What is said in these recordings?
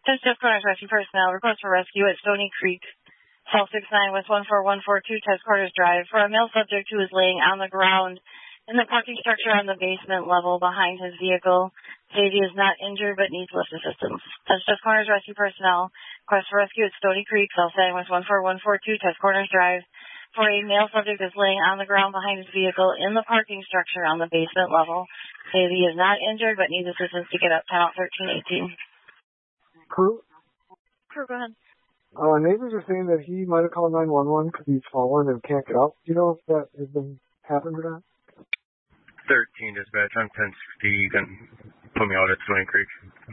Jeff Corners Rescue Personnel. Request for rescue at Stony Creek, Cell 69 with 14142 Test Quarters Drive for a male subject who is laying on the ground in the parking structure on the basement level behind his vehicle. Says he is not injured but needs lift assistance. Jeff Corners Rescue Personnel. Request for rescue at Stony Creek, Cell 69 with 14142 Test Quarters Drive for a male subject is laying on the ground behind his vehicle in the parking structure on the basement level. Says he is not injured but needs assistance to get up. Time out 1318. Crew? Crew, go ahead. Neighbors are saying that he might have called 911 because he's fallen and can't get up. Do you know if that has been happened or not? 13 dispatch. I'm 1060. You can put me out at Stony Creek.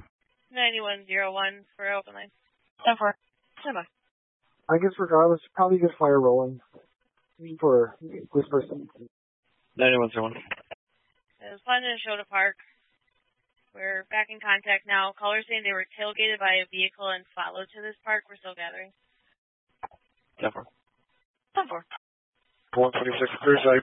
9101 for open line. 10-4. Stand by. I guess regardless, probably get fire rolling for this person. 9101. It was planned in Shota Park. We're back in contact now. Callers saying they were tailgated by a vehicle and followed to this park. We're still gathering. 10-4. 10-4. 126 Thursday.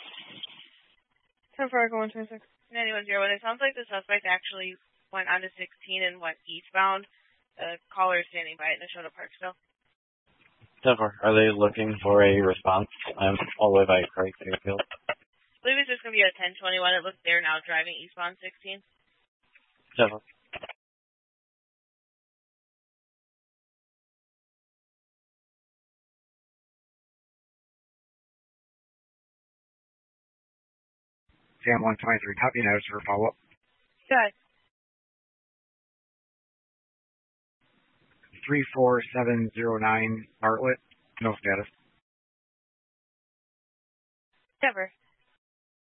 10-4, 126. 9101. It sounds like the suspect actually went onto 16 and went eastbound. The caller is standing by it in the Shota Park still. 10-4. Are they looking for a response? I'm all the way by Craig Fairfield. I believe it's just going to be a 1021. It looks they're now driving eastbound 16. 10-4. Sam 123, copy notes for follow-up. Good. 34709 Bartlett, no status. Never.